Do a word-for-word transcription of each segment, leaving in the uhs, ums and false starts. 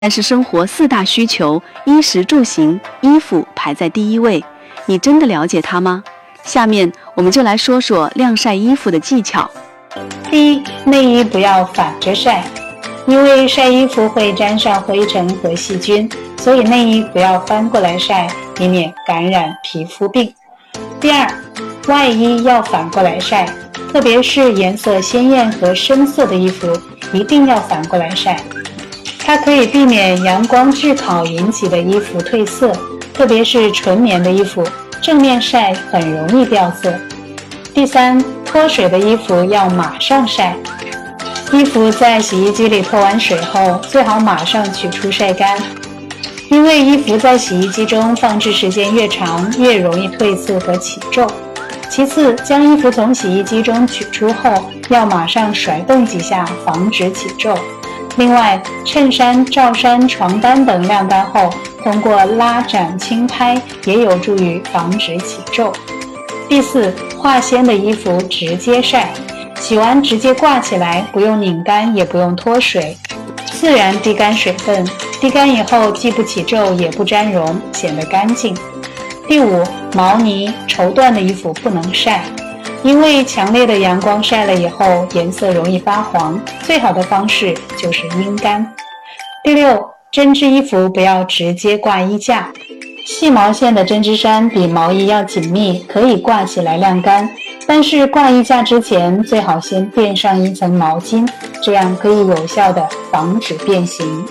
但是生活四大需求，衣食住行，衣服排在第一位。你真的了解它吗？下面我们就来说说晾晒衣服的技巧。 第一，内衣不要反着晒，因为晒衣服会沾上灰尘和细菌，所以内衣不要翻过来晒，以免感染皮肤病。第二，外衣要反过来晒，特别是颜色鲜艳和深色的衣服，一定要反过来晒。它可以避免阳光炙烤引起的衣服褪色，特别是纯棉的衣服，正面晒很容易掉色。第三，脱水的衣服要马上晒。衣服在洗衣机里脱完水后，最好马上取出晒干，因为衣服在洗衣机中放置时间越长，越容易褪色和起皱。其次，将衣服从洗衣机中取出后，要马上甩动几下，防止起皱。另外，衬衫、罩衫、床单等晾干后，通过拉展轻拍也有助于防止起皱。第四，化纤的衣服直接晒，洗完直接挂起来，不用拧干，也不用脱水，自然滴干水分，滴干以后既不起皱也不沾绒，显得干净。第五，毛呢、绸缎的衣服不能晒，因为强烈的阳光晒了以后颜色容易发黄，最好的方式就是阴干。第六，针织衣服不要直接挂衣架，细毛线的针织衫比毛衣要紧密，可以挂起来晾干，但是挂衣架之前最好先垫上一层毛巾，这样可以有效地防止变形。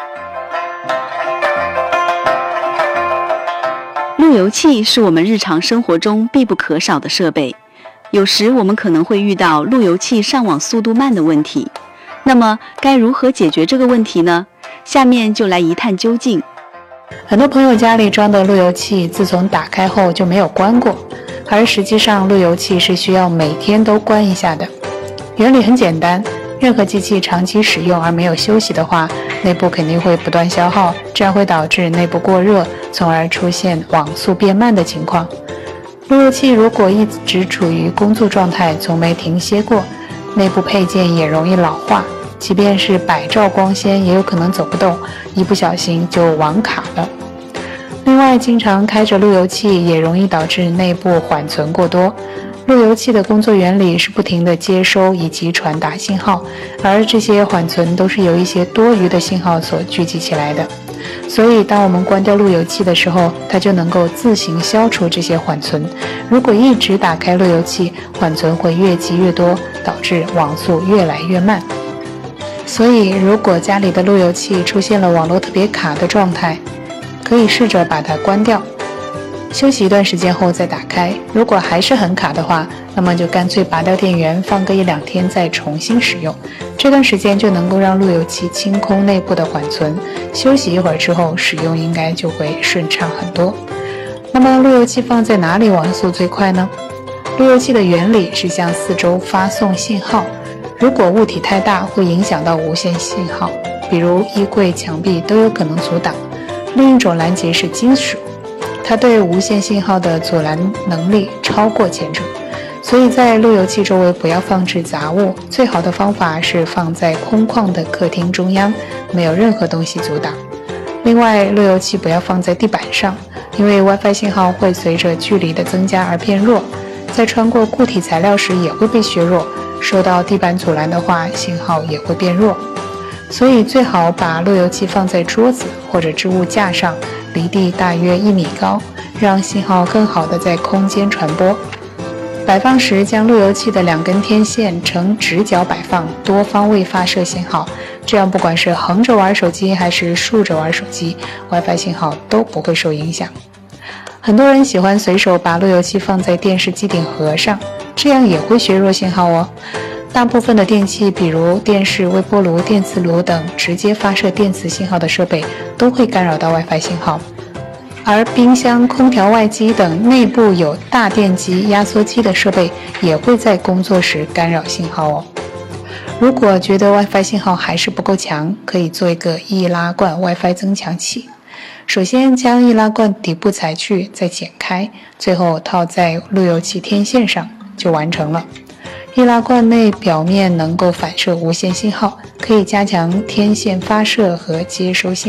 路由器是我们日常生活中必不可少的设备，有时我们可能会遇到路由器上网速度慢的问题，那么该如何解决这个问题呢？下面就来一探究竟。 很多朋友家里装的路由器自从打开后就没有关过，而实际上路由器是需要每天都关一下的。原理很简单，任何机器长期使用而没有休息的话，内部肯定会不断消耗，这样会导致内部过热，从而出现网速变慢的情况。路由器如果一直处于工作状态，从没停歇过，内部配件也容易老化，即便是百兆光纤也有可能走不动，一不小心就网卡了。另外，经常开着路由器也容易导致内部缓存过多。路由器的工作原理是不停地接收以及传达信号，而这些缓存都是由一些多余的信号所聚集起来的。所以当我们关掉路由器的时候，它就能够自行消除这些缓存。如果一直打开路由器，缓存会越积越多，导致网速越来越慢。所以如果家里的路由器出现了网络特别卡的状态，可以试着把它关掉，休息一段时间后再打开。如果还是很卡的话，那么就干脆拔掉电源，放个一两天再重新使用。这段时间就能够让路由器清空内部的缓存，休息一会儿之后使用应该就会顺畅很多。那么路由器放在哪里网速最快呢？路由器的原理是向四周发送信号，如果物体太大会影响到无线信号，比如衣柜、墙壁都有可能阻挡。另一种拦截是金属，它对无线信号的阻拦能力超过前者，所以在路由器周围不要放置杂物，最好的方法是放在空旷的客厅中央，没有任何东西阻挡。另外，路由器不要放在地板上，因为 WiFi 信号会随着距离的增加而变弱，在穿过固体材料时也会被削弱，受到地板阻拦的话，信号也会变弱。所以最好把路由器放在桌子或者置物架上，离地大约一米高，让信号更好地在空间传播。摆放时将路由器的两根天线呈直角摆放，多方位发射信号，这样不管是横着玩手机还是竖着玩手机， WiFi 信号都不会受影响。很多人喜欢随手把路由器放在电视机顶盒上，这样也会削弱信号哦。大部分的电器，比如电视、微波炉、电磁炉等直接发射电磁信号的设备，都会干扰到 WiFi 信号。而冰箱、空调外机等内部有大电机、压缩机的设备，也会在工作时干扰信号哦。如果觉得 WiFi 信号还是不够强，可以做一个易拉罐 WiFi 增强器。首先将易拉罐底部裁去，再剪开，最后套在路由器天线上，就完成了。易拉罐内表面能够反射无线信号，可以加强天线发射和接收信号。